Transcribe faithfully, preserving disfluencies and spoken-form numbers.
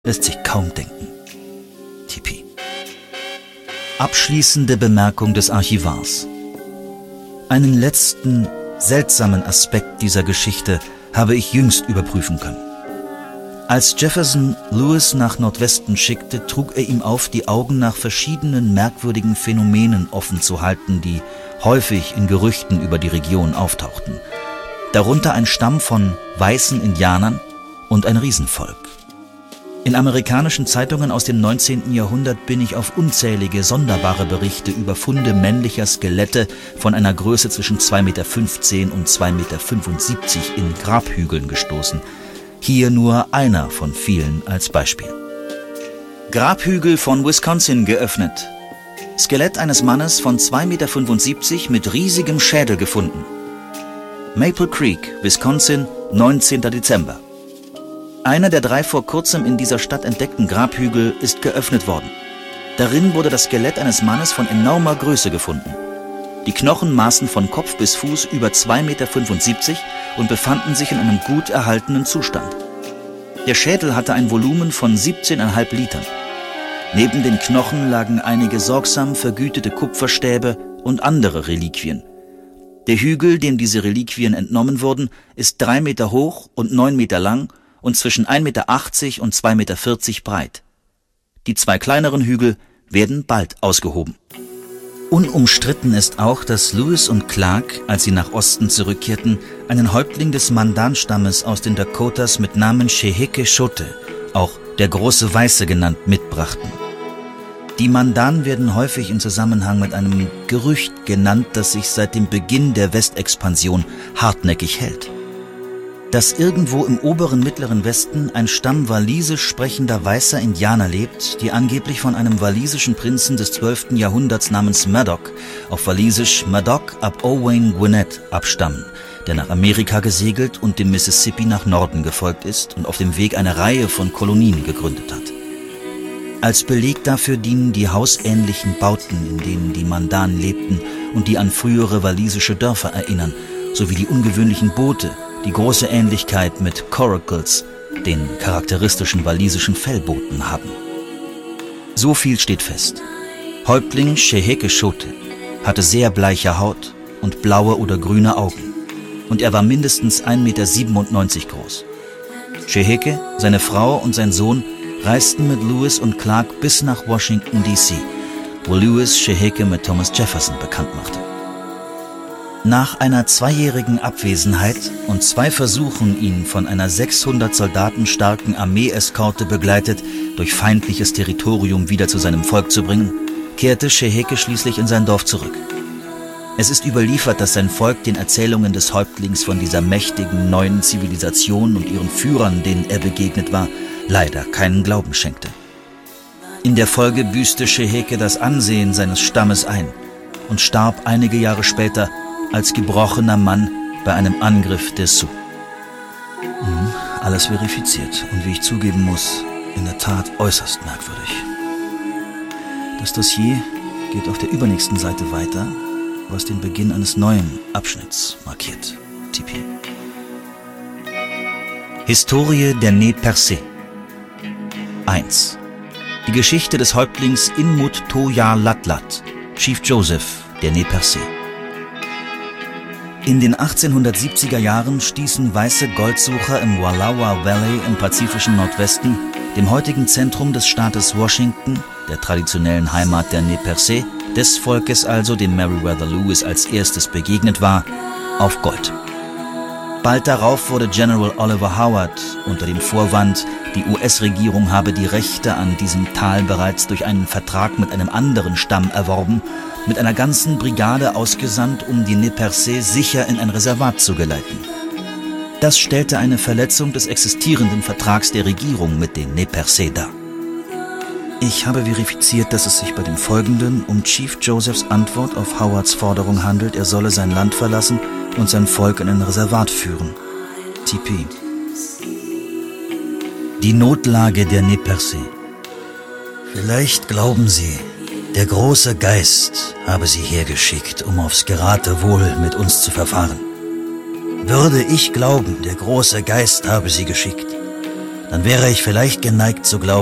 lässt sich kaum denken. T P. Abschließende Bemerkung des Archivars. Einen letzten, seltsamen Aspekt dieser Geschichte habe ich jüngst überprüfen können. Als Jefferson Lewis nach Nordwesten schickte, trug er ihm auf, die Augen nach verschiedenen merkwürdigen Phänomenen offen zu halten, die häufig in Gerüchten über die Region auftauchten. Darunter ein Stamm von weißen Indianern und ein Riesenvolk. In amerikanischen Zeitungen aus dem neunzehnten Jahrhundert bin ich auf unzählige sonderbare Berichte über Funde männlicher Skelette von einer Größe zwischen zwei Meter fünfzehn und zwei Meter fünfundsiebzig in Grabhügeln gestoßen. Hier nur einer von vielen als Beispiel. Grabhügel von Wisconsin geöffnet. Skelett eines Mannes von zwei Meter fünfundsiebzig mit riesigem Schädel gefunden. Maple Creek, Wisconsin, neunzehnter Dezember. Einer der drei vor kurzem in dieser Stadt entdeckten Grabhügel ist geöffnet worden. Darin wurde das Skelett eines Mannes von enormer Größe gefunden. Die Knochen maßen von Kopf bis Fuß über zwei Meter fünfundsiebzig und befanden sich in einem gut erhaltenen Zustand. Der Schädel hatte ein Volumen von siebzehn Komma fünf Litern. Neben den Knochen lagen einige sorgsam vergütete Kupferstäbe und andere Reliquien. Der Hügel, dem diese Reliquien entnommen wurden, ist drei Meter hoch und neun Meter lang und zwischen ein Meter achtzig und zwei Meter vierzig breit. Die zwei kleineren Hügel werden bald ausgehoben. Unumstritten ist auch, dass Lewis und Clark, als sie nach Osten zurückkehrten, einen Häuptling des Mandan-Stammes aus den Dakotas mit Namen Sheheke-Chote, auch der große Weiße genannt, mitbrachten. Die Mandan werden häufig in Zusammenhang mit einem Gerücht genannt, das sich seit dem Beginn der Westexpansion hartnäckig hält. Dass irgendwo im oberen Mittleren Westen ein Stamm walisisch sprechender weißer Indianer lebt, die angeblich von einem walisischen Prinzen des zwölften Jahrhunderts namens Madoc, auf walisisch Madoc ab Owain Gwynedd, abstammen, der nach Amerika gesegelt und dem Mississippi nach Norden gefolgt ist und auf dem Weg eine Reihe von Kolonien gegründet hat. Als Beleg dafür dienen die hausähnlichen Bauten, in denen die Mandan lebten und die an frühere walisische Dörfer erinnern, sowie die ungewöhnlichen Boote, die große Ähnlichkeit mit Coracles, den charakteristischen walisischen Fellbooten, haben. So viel steht fest. Häuptling Sheheke-Chote hatte sehr bleiche Haut und blaue oder grüne Augen. Und er war mindestens ein Meter siebenundneunzig groß. Sheheke, seine Frau und sein Sohn reisten mit Lewis und Clark bis nach Washington, D C, wo Lewis Sheheke mit Thomas Jefferson bekannt machte. Nach einer zweijährigen Abwesenheit und zwei Versuchen, ihn von einer sechshundert Soldaten starken Armee-Eskorte begleitet durch feindliches Territorium wieder zu seinem Volk zu bringen, kehrte Sheheke schließlich in sein Dorf zurück. Es ist überliefert, dass sein Volk den Erzählungen des Häuptlings von dieser mächtigen neuen Zivilisation und ihren Führern, denen er begegnet war, leider keinen Glauben schenkte. In der Folge büßte Sheheke das Ansehen seines Stammes ein und starb einige Jahre später als gebrochener Mann bei einem Angriff der Sioux. Mhm, alles verifiziert und wie ich zugeben muss, in der Tat äußerst merkwürdig. Das Dossier geht auf der übernächsten Seite weiter, was den Beginn eines neuen Abschnitts markiert. T P. Historie der Nez Percé. eins. Die Geschichte des Häuptlings Inmut Toya Latlat, Chief Joseph der Nez Percé. In den achtzehnhundertsiebziger Jahren stießen weiße Goldsucher im Wallowa Valley im pazifischen Nordwesten, dem heutigen Zentrum des Staates Washington, der traditionellen Heimat der Nez Percé, des Volkes also, dem Meriwether Lewis als erstes begegnet war, auf Gold. Bald darauf wurde General Oliver Howard unter dem Vorwand, die U S-Regierung habe die Rechte an diesem Tal bereits durch einen Vertrag mit einem anderen Stamm erworben, mit einer ganzen Brigade ausgesandt, um die Nez Percé sicher in ein Reservat zu geleiten. Das stellte eine Verletzung des existierenden Vertrags der Regierung mit den Nez Percé dar. Ich habe verifiziert, dass es sich bei dem Folgenden um Chief Josephs Antwort auf Howards Forderung handelt, er solle sein Land verlassen und sein Volk in ein Reservat führen. T P. Die Notlage der Nez Percé. Vielleicht glauben Sie, der große Geist habe Sie hergeschickt, um aufs Geratewohl mit uns zu verfahren. Würde ich glauben, der große Geist habe Sie geschickt, dann wäre ich vielleicht geneigt zu glauben,